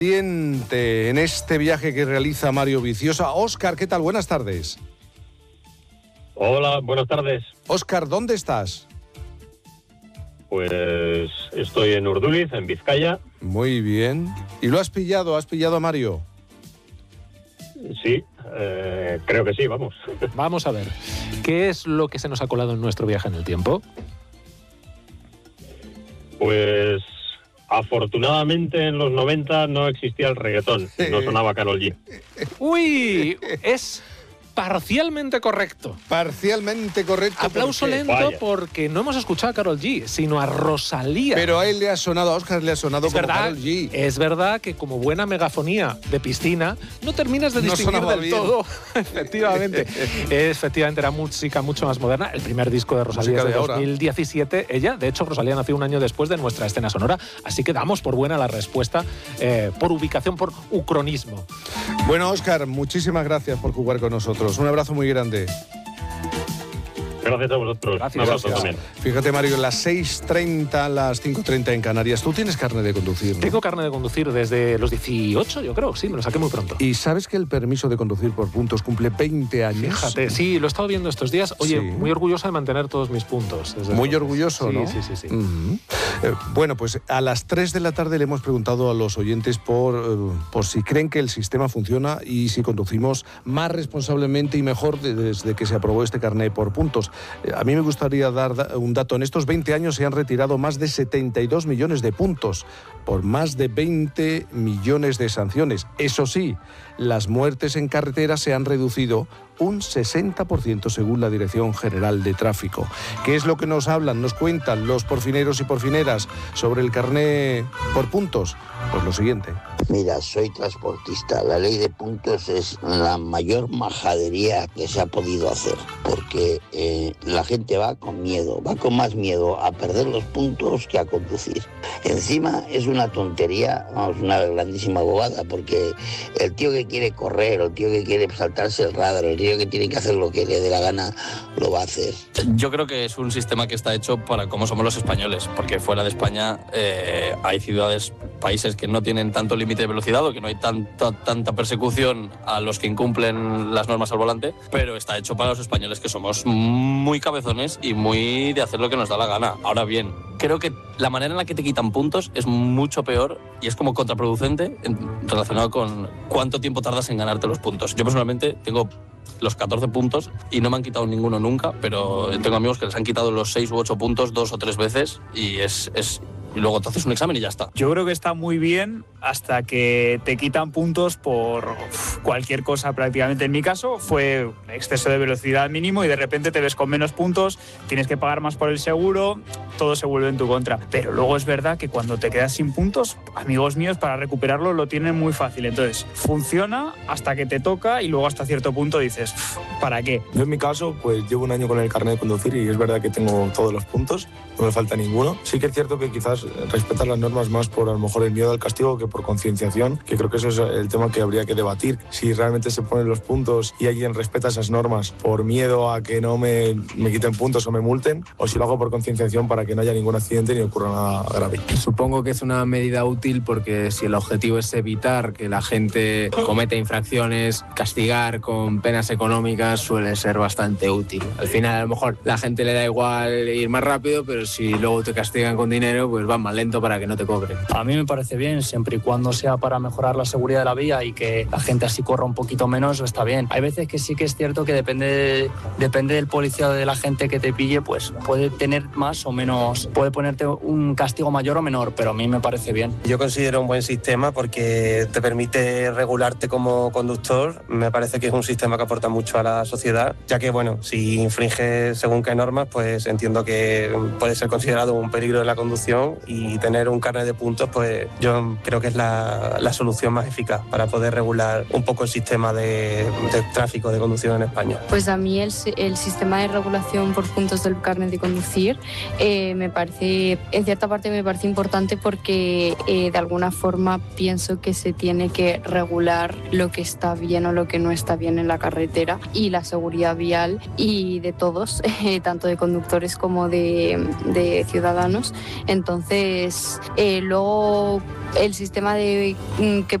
En este viaje que realiza Mario Viciosa. Óscar, ¿qué tal? Buenas tardes. Hola, buenas tardes. Óscar, ¿dónde estás? Pues estoy en Urduliz, en Vizcaya. Muy bien. ¿Y lo has pillado? ¿Has pillado a Mario? Sí, creo que sí, vamos. Vamos a ver, ¿qué es lo que se nos ha colado en nuestro viaje en el tiempo? Pues afortunadamente en los 90 no existía el reggaetón, no sonaba Karol G. ¡Uy! Es parcialmente correcto. Parcialmente correcto. Aplauso lento. Vaya. Porque no hemos escuchado a Karol G, sino a Rosalía. Pero a él le ha sonado, a Óscar le ha sonado es como verdad, Karol G. Es verdad que como buena megafonía de piscina, no terminas de No distinguir sonaba del bien. todo. Efectivamente. Efectivamente, era música mucho más moderna. El primer disco de Rosalía Música es de de ahora. 2017. Ella, de hecho, Rosalía nació un año después de nuestra escena sonora. Así que damos por buena la respuesta por ubicación, por ucronismo. Bueno, Óscar, muchísimas gracias por jugar con nosotros. Un abrazo muy grande. Gracias a vosotros. Gracias, Un abrazo Óscar. también. Fíjate, Mario, las 6:30, las 5:30 en Canarias. ¿Tú tienes carne de conducir, no? Tengo carne de conducir desde los 18, yo creo. Sí, me lo saqué muy pronto. ¿Y sabes que el permiso de conducir por puntos cumple 20 años? Fíjate, sí, lo he estado viendo estos días. Oye, Sí. muy orgullosa de mantener todos mis puntos. desde Muy luego. orgulloso, Sí, ¿no? Sí. Ujú. Bueno, pues a las 3 de la tarde le hemos preguntado a los oyentes por si creen que el sistema funciona y si conducimos más responsablemente y mejor desde que se aprobó este carné por puntos. A mí me gustaría dar un dato. En estos 20 años se han retirado más de 72 millones de puntos por más de 20 millones de sanciones. Eso sí, las muertes en carretera se han reducido un 60% según la Dirección General de Tráfico. ¿Qué es lo que nos hablan, nos cuentan los porfineros y porfineras sobre el carné por puntos? Pues lo siguiente. Mira, soy transportista. La ley de puntos es la mayor majadería que se ha podido hacer, porque la gente va con miedo, va con más miedo a perder los puntos que a conducir. Encima es una tontería, vamos, una grandísima bobada, porque el tío que quiere correr, el tío que quiere saltarse el radar, el tío que tiene que hacer lo que le dé la gana, lo va a hacer. Yo creo que es un sistema que está hecho para cómo somos los españoles, porque fuera de España hay ciudades, países que no tienen tanto límite de velocidad o que no hay tanta persecución a los que incumplen las normas al volante, pero está hecho para los españoles que somos muy cabezones y muy de hacer lo que nos da la gana. Ahora bien, creo que la manera en la que te quitan puntos es mucho peor y es como contraproducente relacionado con cuánto tiempo tardas en ganarte los puntos. Yo personalmente tengo los 14 puntos y no me han quitado ninguno nunca, pero tengo amigos que les han quitado los 6 u 8 puntos 2 o 3 veces y y luego te haces un examen y ya está. Yo creo que está muy bien hasta que te quitan puntos por cualquier cosa prácticamente. En mi caso fue exceso de velocidad mínimo y de repente te ves con menos puntos, tienes que pagar más por el seguro, todo se vuelve en tu contra. Pero luego es verdad que cuando te quedas sin puntos, amigos míos para recuperarlo lo tienen muy fácil. Entonces funciona hasta que te toca y luego hasta cierto punto dices, ¿para qué? Yo en mi caso pues llevo un año con el carnet de conducir y es verdad que tengo todos los puntos, no me falta ninguno. Sí que es cierto que quizás respetar las normas más por a lo mejor el miedo al castigo que por concienciación, que creo que eso es el tema que habría que debatir. Si realmente se ponen los puntos y alguien respeta esas normas por miedo a que no me quiten puntos o me multen, o si lo hago por concienciación para que no haya ningún accidente ni ocurra nada grave. Supongo que es una medida útil porque si el objetivo es evitar que la gente cometa infracciones, castigar con penas económicas suele ser bastante útil. Al final a lo mejor la gente le da igual ir más rápido, pero si luego te castigan con dinero, pues van más lento para que no te cobren. A mí me parece bien, siempre y cuando sea para mejorar la seguridad de la vía y que la gente así corra un poquito menos, está bien. Hay veces que sí que es cierto que depende del policía o de la gente que te pille, pues puede tener más o menos, puede ponerte un castigo mayor o menor, pero a mí me parece bien. Yo considero un buen sistema porque te permite regularte como conductor. Me parece que es un sistema que aporta mucho a la sociedad, ya que, bueno, si infringes según qué normas, pues entiendo que puede ser considerado un peligro de la conducción y tener un carnet de puntos, pues yo creo que es la solución más eficaz para poder regular un poco el sistema de tráfico de conducción en España. Pues a mí el sistema de regulación por puntos del carnet de conducir me parece, en cierta parte me parece importante porque de alguna forma pienso que se tiene que regular lo que está bien o lo que no está bien en la carretera y la seguridad vial y de todos, tanto de conductores como de ciudadanos. Entonces Entonces, luego el sistema de que